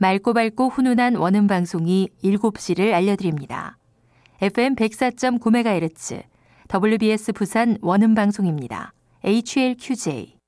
맑고 밝고 훈훈한 원음 방송이 7시를 알려드립니다. FM 104.9MHz WBS 부산 원음 방송입니다. HLQJ